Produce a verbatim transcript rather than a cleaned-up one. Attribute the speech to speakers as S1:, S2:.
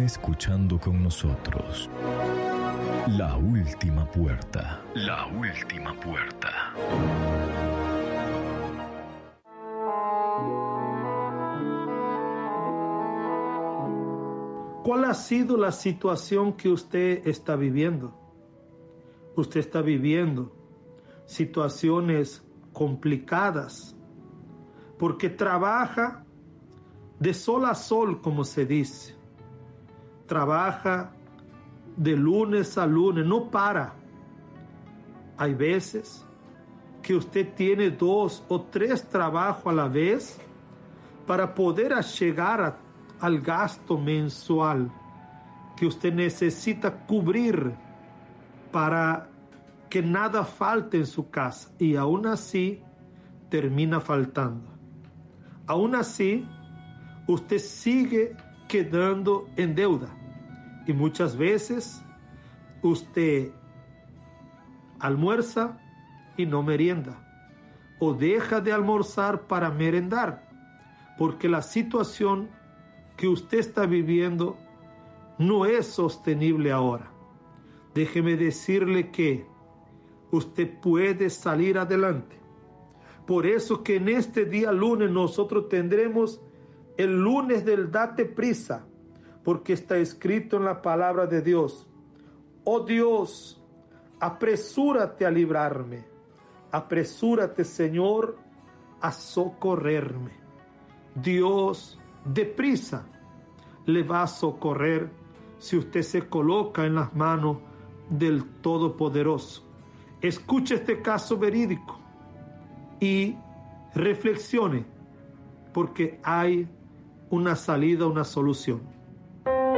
S1: escuchando con nosotros. La última puerta. La última puerta.
S2: ¿Cuál ha sido la situación que usted está viviendo? Usted está viviendo situaciones complicadas porque trabaja de sol a sol, como se dice. Trabaja de lunes a lunes, no para. Hay veces que usted tiene dos o tres trabajos a la vez para poder llegar a, al gasto mensual que usted necesita cubrir para que nada falte en su casa, y aún así termina faltando. Aún así, usted sigue quedando en deuda, y muchas veces usted almuerza y no merienda, o deja de almorzar para merendar, porque la situación que usted está viviendo no es sostenible ahora. Déjeme decirle que usted puede salir adelante. Por eso que en este día lunes nosotros tendremos el lunes del date prisa, porque está escrito en la palabra de Dios: oh Dios, apresúrate a librarme, apresúrate, Señor, a socorrerme. Dios deprisa le va a socorrer si usted se coloca en las manos del Todopoderoso. Escuche este caso verídico y reflexione, porque hay una salida, una solución.